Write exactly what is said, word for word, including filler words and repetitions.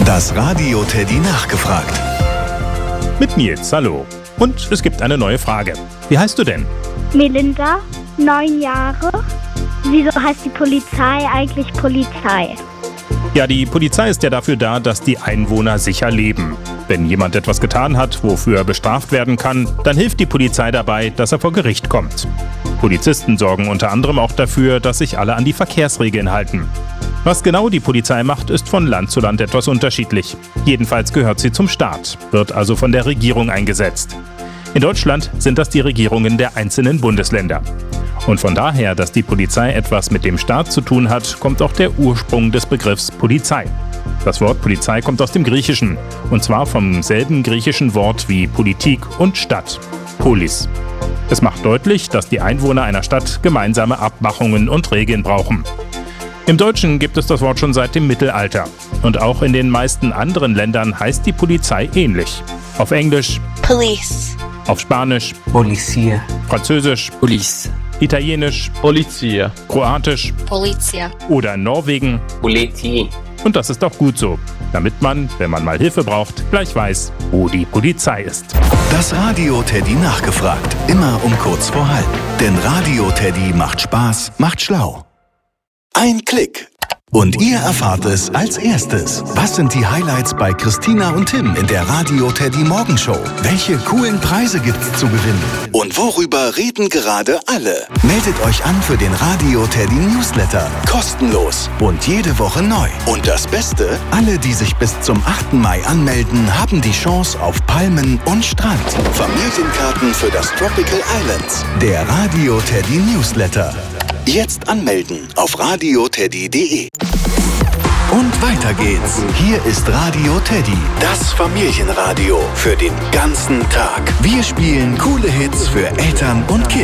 Das Radio Teddy nachgefragt. Mit Nils, hallo. Und es gibt eine neue Frage. Wie heißt du denn? Melinda, neun Jahre. Wieso heißt die Polizei eigentlich Polizei? Ja, die Polizei ist ja dafür da, dass die Einwohner sicher leben. Wenn jemand etwas getan hat, wofür er bestraft werden kann, dann hilft die Polizei dabei, dass er vor Gericht kommt. Polizisten sorgen unter anderem auch dafür, dass sich alle an die Verkehrsregeln halten. Was genau die Polizei macht, ist von Land zu Land etwas unterschiedlich. Jedenfalls gehört sie zum Staat, wird also von der Regierung eingesetzt. In Deutschland sind das die Regierungen der einzelnen Bundesländer. Und von daher, dass die Polizei etwas mit dem Staat zu tun hat, kommt auch der Ursprung des Begriffs Polizei. Das Wort Polizei kommt aus dem Griechischen, und zwar vom selben griechischen Wort wie Politik und Stadt, Polis. Es macht deutlich, dass die Einwohner einer Stadt gemeinsame Abmachungen und Regeln brauchen. Im Deutschen gibt es das Wort schon seit dem Mittelalter. Und auch in den meisten anderen Ländern heißt die Polizei ähnlich. Auf Englisch Police. Auf Spanisch Policía. Französisch Police. Italienisch Polizia. Kroatisch Polizia. oder in Norwegen. Politi. Und das ist auch gut so, damit man, wenn man mal Hilfe braucht, gleich weiß, wo die Polizei ist. Das Radio Teddy nachgefragt. Immer um kurz vor halb. Denn Radio Teddy macht Spaß, macht schlau. Ein Klick. Und ihr erfahrt es als erstes. Was sind die Highlights bei Christina und Tim in der Radio Teddy Morgenshow? Welche coolen Preise gibt's zu gewinnen? Und worüber reden gerade alle? Meldet euch an für den Radio Teddy Newsletter. Kostenlos und jede Woche neu. Und das Beste? Alle, die sich bis zum achten Mai anmelden, haben die Chance auf Palmen und Strand. Familienkarten für das Tropical Islands. Der Radio Teddy Newsletter. Jetzt anmelden auf radio teddy punkt de. Und weiter geht's. Hier ist Radio Teddy, das Familienradio für den ganzen Tag. Wir spielen coole Hits für Eltern und Kids.